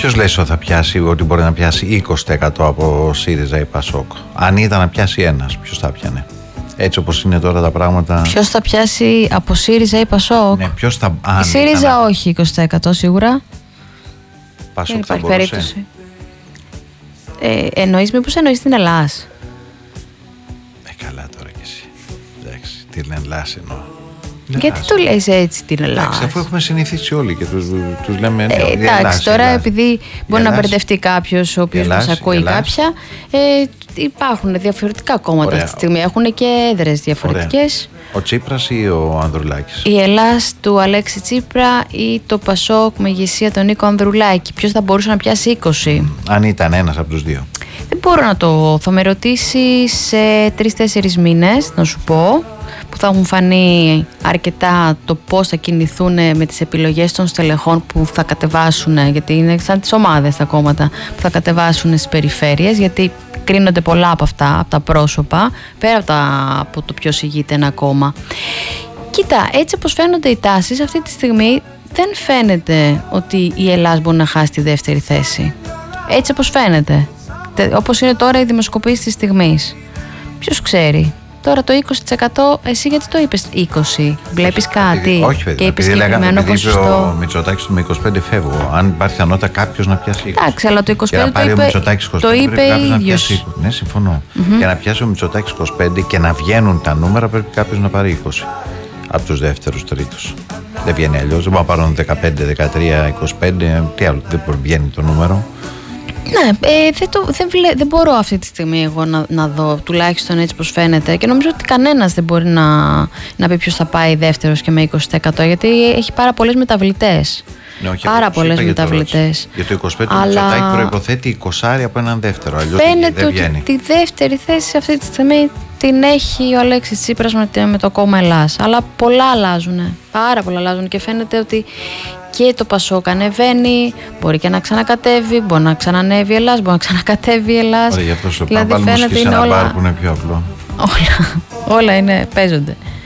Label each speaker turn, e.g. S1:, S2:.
S1: Ποιος λέει ότι θα πιάσει, ότι μπορεί να πιάσει 20% από ΣΥΡΙΖΑ ή ΠΑΣΟΚ? Αν ήταν να πιάσει ένας, ποιος θα πιάνε? Έτσι όπως είναι τώρα τα πράγματα.
S2: Ποιος θα πιάσει από ΣΥΡΙΖΑ ή ΠΑΣΟΚ?
S1: Ναι, ποιος θα.
S2: Η ΣΥΡΙΖΑ όχι 20% σίγουρα.
S1: ΠΑΣΟΚ
S2: δεν
S1: θα
S2: υπάρχει
S1: μπορούσε.
S2: περίπτωση. Μήπως εννοείς την Ελλάς?
S1: Καλά τώρα κι εσύ. Εντάξει, την Ελλάς εννοώ.
S2: Γιατί το λες έτσι την Ελλάς?
S1: Εντάξει, αφού έχουμε συνηθίσει όλοι και τους λέμε.
S2: Εντάξει, τώρα επειδή μπορεί να μπερδευτεί κάποιος ο οποίος μας ακούει κάποια, υπάρχουν διαφορετικά κόμματα αυτή τη στιγμή. Έχουν και έδρες διαφορετικές.
S1: Ο Τσίπρας ή ο Ανδρουλάκης?
S2: Η Ελλάς του Αλέξη Τσίπρα ή το ΠΑΣΟΚ με ηγεσία τον Νίκο Ανδρουλάκη. Ποιος θα μπορούσε να πιάσει 20?
S1: Αν ήταν ένας από τους δύο.
S2: Δεν μπορώ να το. Θα με ρωτήσει σε 3-4 μήνες να σου πω, που θα έχουν φανεί αρκετά το πώς θα κινηθούν με τις επιλογές των στελεχών που θα κατεβάσουν, γιατί είναι σαν τις ομάδες τα κόμματα που θα κατεβάσουν στις περιφέρειες, γιατί κρίνονται πολλά από αυτά, από τα πρόσωπα, πέρα από το ποιος ηγείται ένα κόμμα. Κοίτα, έτσι όπως φαίνονται οι τάσεις αυτή τη στιγμή, δεν φαίνεται ότι η Ελλάδα μπορεί να χάσει τη δεύτερη θέση. Έτσι όπως φαίνεται. Όπως είναι τώρα οι δημοσκοπήσεις της στιγμής. Ποιος ξέρει? Τώρα το 20%, εσύ γιατί το είπες 20? Βλέπεις κάτι?
S1: Όχι, παιδί.
S2: Και είπες
S1: επειδή
S2: συγκεκριμένο ποσοστό.
S1: Ο Μητσοτάκης του με 25 φεύγω. Αν υπάρχει πιθανότητα κάποιος να πιάσει 20.
S2: Εντάξει, αλλά το 25
S1: και να πάρει ο Μητσοτάκης 25,
S2: το είπε ίδιος.
S1: Ναι, συμφωνώ. Για να πιάσει ο Μητσοτάκης 25 και να βγαίνουν τα νούμερα, πρέπει κάποιος να πάρει 20 από τους δεύτερους, τρίτους. Δεν βγαίνει αλλιώς. Δεν μπορούν να πάρουν 15, 13, 25. Τι άλλο, δεν βγαίνει το νούμερο.
S2: Ναι, δεν μπορώ αυτή τη στιγμή εγώ να δω, τουλάχιστον έτσι πως φαίνεται, και νομίζω ότι κανένας δεν μπορεί να πει ποιος θα πάει δεύτερος και με 20%, γιατί έχει πάρα πολλές μεταβλητές.
S1: Ναι, όχι,
S2: πάρα πολλές μεταβλητές.
S1: Για το 25 το Μητσοτάκη προϋποθέτει 20 από έναν δεύτερο. Αλλιώς
S2: φαίνεται
S1: δεν βγαίνει.
S2: ότι τη δεύτερη θέση αυτή τη στιγμή την έχει ο Αλέξης Τσίπρας με το κόμμα Ελλάς. Αλλά πολλά αλλάζουν. Πάρα πολλά αλλάζουν και φαίνεται ότι και το ΠΑΣΟΚ ανεβαίνει, μπορεί και να ξανακατέβει, μπορεί να ξανανεύει η Ελλάς, μπορεί να ξανακατέβει η Ελλάς.
S1: Ωραία, γι' αυτό σου
S2: δηλαδή
S1: βάλουμε
S2: φαίνεται
S1: σε ένα
S2: όλα...
S1: μπαρ που είναι πιο απλό.
S2: όλα παίζονται.